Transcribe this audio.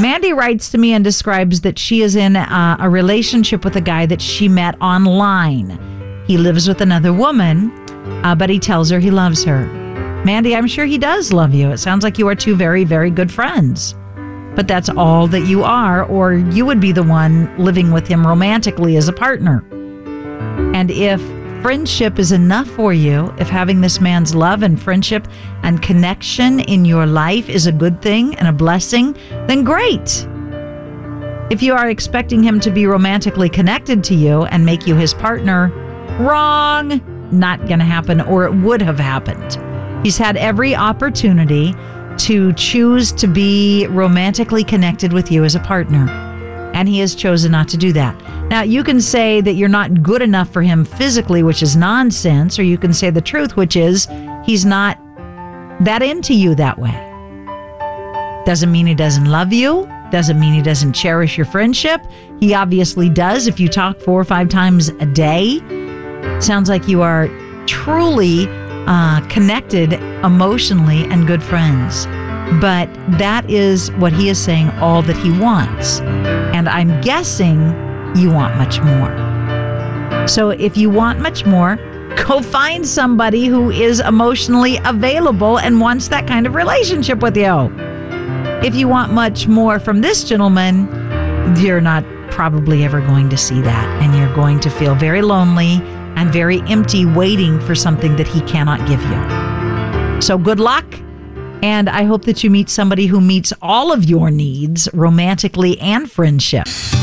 Mandy writes to me and describes that she is in a relationship with a guy that she met online. He lives with another woman, but he tells her he loves her. Mandy, I'm sure he does love you. It sounds like you are two very, very good friends. But that's all that you are, or you would be the one living with him romantically as a partner. And if friendship is enough for you, if having this man's love and friendship and connection in your life is a good thing and a blessing, then great. If you are expecting him to be romantically connected to you and make you his partner, wrong. Not going to happen, or it would have happened. He's had every opportunity to choose to be romantically connected with you as a partner, and he has chosen not to do that. Now, you can say that you're not good enough for him physically, which is nonsense, or you can say the truth, which is he's not that into you that way. Doesn't mean he doesn't love you. Doesn't mean he doesn't cherish your friendship. He obviously does if you talk 4 or 5 times a day. Sounds like you are truly connected emotionally and good friends. But that is what he is saying, all that he wants. And I'm guessing you want much more. So if you want much more, go find somebody who is emotionally available and wants that kind of relationship with you. If you want much more from this gentleman, you're not probably ever going to see that. And you're going to feel very lonely and very empty waiting for something that he cannot give you. So good luck. And I hope that you meet somebody who meets all of your needs romantically and friendship.